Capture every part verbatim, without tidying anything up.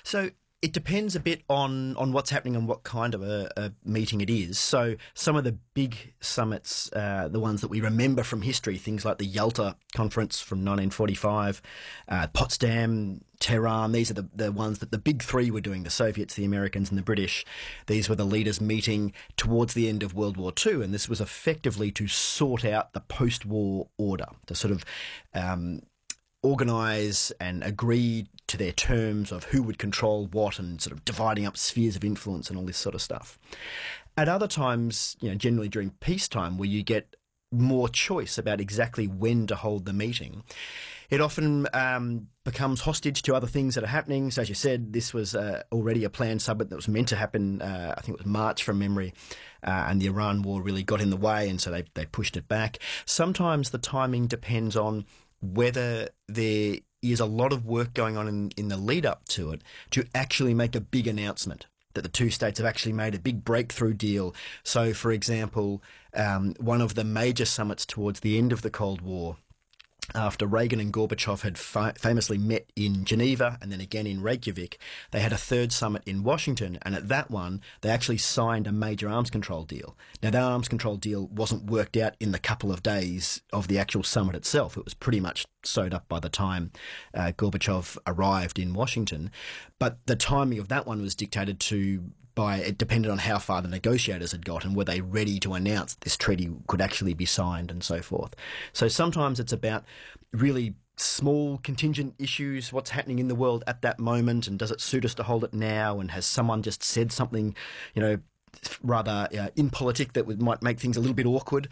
So it depends a bit on, on what's happening and what kind of a, a meeting it is. So some of the big summits, uh, the ones that we remember from history, things like the Yalta Conference from nineteen forty-five, uh, Potsdam, Tehran, these are the, the ones that the big three were doing, the Soviets, the Americans and the British. These were the leaders meeting towards the end of World War Two, and this was effectively to sort out the post-war order, to sort of um, organise and agree to their terms of who would control what and sort of dividing up spheres of influence and all this sort of stuff. At other times, you know, generally during peacetime, where you get more choice about exactly when to hold the meeting, it often um, becomes hostage to other things that are happening. So as you said, this was uh, already a planned summit that was meant to happen, uh, I think it was March from memory, uh, and the Iran war really got in the way, and so they, they pushed it back. Sometimes the timing depends on whether there is a lot of work going on in, in the lead up to it to actually make a big announcement that the two states have actually made a big breakthrough deal. So, for example, um, one of the major summits towards the end of the Cold War, after Reagan and Gorbachev had fi- famously met in Geneva and then again in Reykjavik, they had a third summit in Washington, and at that one, they actually signed a major arms control deal. Now, that arms control deal wasn't worked out in the couple of days of the actual summit itself. It was pretty much sewed up by the time uh, Gorbachev arrived in Washington. But the timing of that one was dictated to by, it depended on how far the negotiators had got and were they ready to announce this treaty could actually be signed and so forth. So sometimes it's about really small contingent issues, what's happening in the world at that moment, and does it suit us to hold it now, and has someone just said something, you know, rather uh, impolitic that would, might make things a little bit awkward,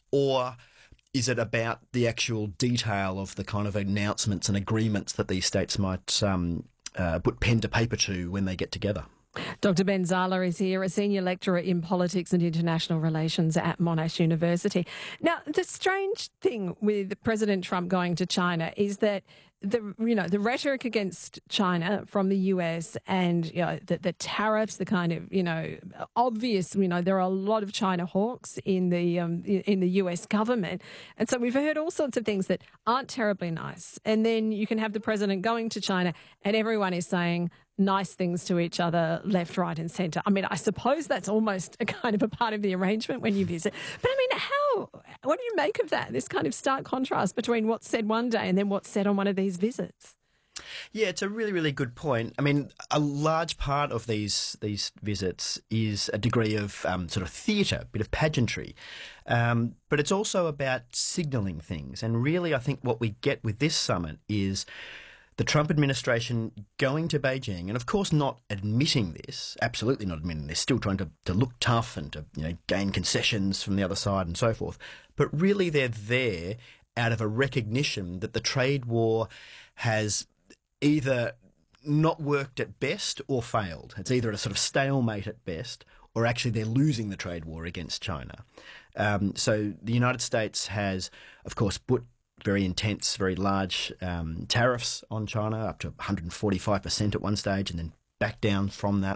or is it about the actual detail of the kind of announcements and agreements that these states might um, uh, put pen to paper to when they get together? Doctor Ben Zala is here, a senior lecturer in politics and international relations at Monash University. Now, the strange thing with President Trump going to China is that the you know the rhetoric against China from the U S and you know the, the tariffs, the kind of you know obvious you know there are a lot of China hawks in the um, in the U S government, and so we've heard all sorts of things that aren't terribly nice. And then you can have the president going to China, and everyone is saying nice things to each other, left, right, and centre. I mean, I suppose that's almost a kind of a part of the arrangement when you visit. But I mean, how? What do you make of that? This kind of stark contrast between what's said one day and then what's said on one of these visits. Yeah, it's a really, really good point. I mean, a large part of these these visits is a degree of um, sort of theatre, a bit of pageantry. Um, but it's also about signalling things. And really, I think what we get with this summit is the Trump administration going to Beijing, and of course not admitting this, absolutely not admitting this, still trying to, to look tough and to you know gain concessions from the other side and so forth. But really they're there out of a recognition that the trade war has either not worked at best or failed. It's either a sort of stalemate at best, or actually they're losing the trade war against China. Um, so the United States has, of course, put very intense, very large um, tariffs on China, up to one hundred forty-five percent at one stage, and then back down from that.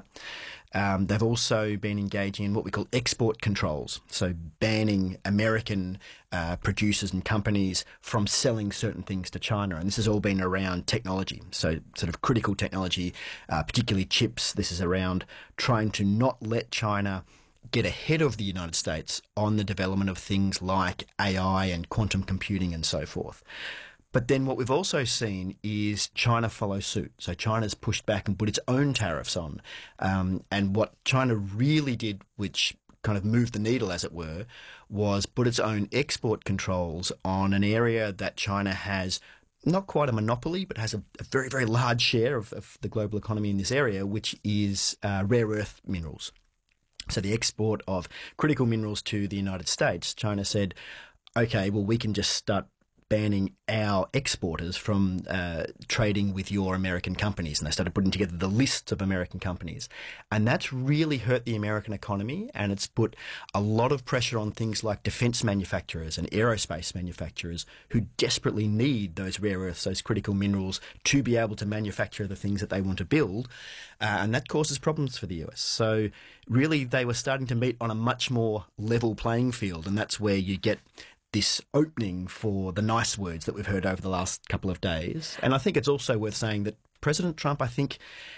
Um, they've also been engaging in what we call export controls, so banning American uh, producers and companies from selling certain things to China. And this has all been around technology, so sort of critical technology, uh, particularly chips. This is around trying to not let China get ahead of the United States on the development of things like A I and quantum computing and so forth. But then what we've also seen is China follow suit. So China's pushed back and put its own tariffs on. Um, and what China really did, which kind of moved the needle, as it were, was put its own export controls on an area that China has not quite a monopoly, but has a, a very, very large share of, of the global economy in this area, which is uh, rare earth minerals. So the export of critical minerals to the United States, China said, okay, well, we can just start banning our exporters from uh, trading with your American companies. And they started putting together the lists of American companies. And that's really hurt the American economy, and it's put a lot of pressure on things like defence manufacturers and aerospace manufacturers who desperately need those rare earths, those critical minerals, to be able to manufacture the things that they want to build. Uh, and that causes problems for the U S. So really they were starting to meet on a much more level playing field, and that's where you get this opening for the nice words that we've heard over the last couple of days. And I think it's also worth saying that President Trump, I think,